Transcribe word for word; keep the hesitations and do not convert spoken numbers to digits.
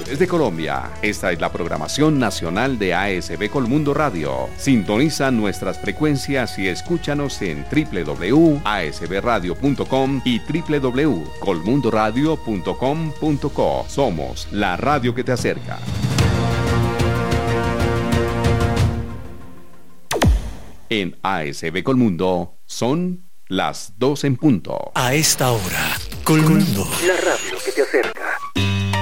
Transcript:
desde Colombia. Esta es la programación nacional de A S B Colmundo Radio. Sintoniza nuestras frecuencias y escúchanos en doble u doble u doble u punto a s b radio punto com y doble u doble u doble u punto colmundo radio punto com punto co. Somos la radio que te acerca. En A S B Colmundo son las dos en punto. A esta hora, Colmundo, la radio que te acerca.